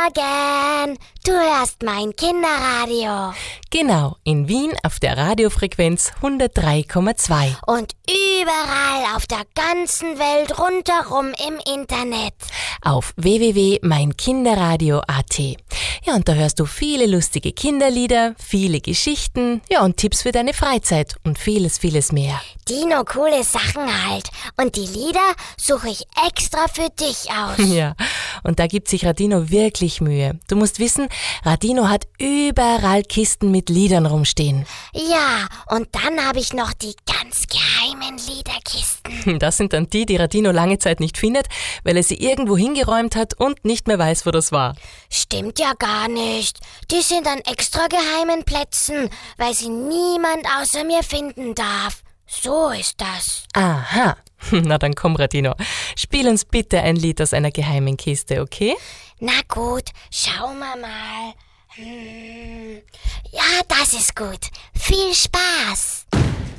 Morgen, du hörst mein Kinderradio. Genau, in Wien auf der Radiofrequenz 103,2. Und überall auf der ganzen Welt rundherum im Internet. Auf www.meinkinderradio.at. Ja, und da hörst du viele lustige Kinderlieder, viele Geschichten, ja, und Tipps für deine Freizeit und vieles, vieles mehr. Dino, coole Sachen halt. Und die Lieder suche ich extra für dich aus. Ja, und da gibt sich Radino wirklich Mühe. Du musst wissen, Radino hat überall Kisten mit Liedern rumstehen. Ja, und dann habe ich noch die ganz geheimen Liederkisten. Das sind dann die Radino lange Zeit nicht findet, weil er sie irgendwo hingeräumt hat und nicht mehr weiß, wo das war. Stimmt ja gar nicht. Die sind an extra geheimen Plätzen, weil sie niemand außer mir finden darf. So ist das. Aha. Na dann komm, Radino. Spiel uns bitte ein Lied aus einer geheimen Kiste, okay? Na gut, schauen wir mal. Ja, das ist gut. Viel Spaß.